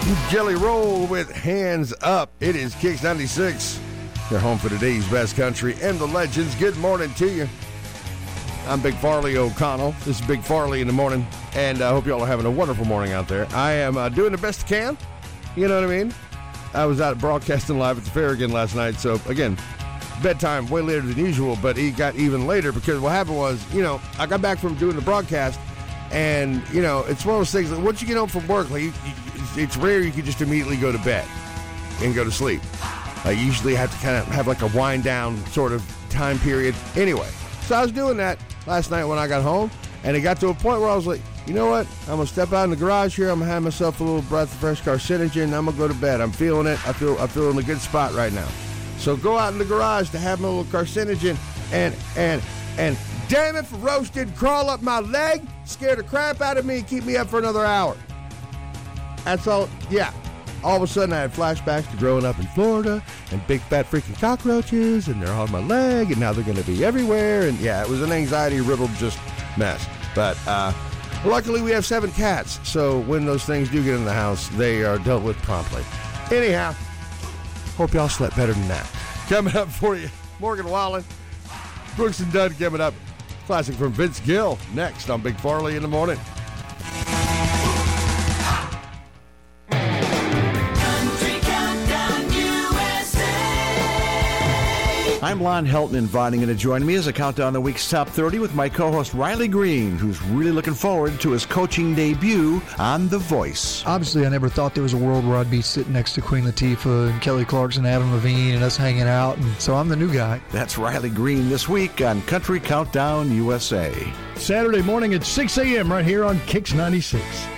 Jelly Roll with Hands Up. It is Kicks 96. Your home for today's best country and the legends. Good morning to you. I'm Big Farley O'Connell. This is Big Farley in the morning, and I hope you all are having a wonderful morning out there. I am doing the best I can. You know what I mean? I was out broadcasting live at the fair again last night, so again, bedtime way later than usual, but it got even later because what happened was, I got back from doing the broadcast, and, it's one of those things that once you get home from work, like, it's rare you can just immediately go to bed and go to sleep. I usually have to kind of have like a wind down sort of time period. Anyway, so I was doing that last night when I got home, and it got to a point where I was like, you know what? I'm going to step out in the garage here. I'm going to have myself a little breath of fresh carcinogen, and I'm going to go to bed. I'm feeling it. I feel in a good spot right now. So go out in the garage to have my little carcinogen, and damn it for roasted, crawl up my leg, scare the crap out of me, and keep me up for another hour. That's all. Yeah. All of a sudden, I had flashbacks to growing up in Florida and big fat freaking cockroaches, and they're on my leg, and now they're going to be everywhere. And yeah, it was an anxiety-riddled just mess. But luckily, we have 7 cats, so when those things do get in the house, they are dealt with promptly. Anyhow, hope y'all slept better than that. Coming up for you, Morgan Wallen, Brooks and Dunn coming up. Classic from Vince Gill next on Big Farley in the morning. I'm Lon Helton, inviting you to join me as I count down the week's top 30 with my co-host Riley Green, who's really looking forward to his coaching debut on The Voice. Obviously, I never thought there was a world where I'd be sitting next to Queen Latifah and Kelly Clarkson, Adam Levine, and us hanging out, and so I'm the new guy. That's Riley Green this week on Country Countdown USA. Saturday morning at 6 a.m. right here on Kicks 96.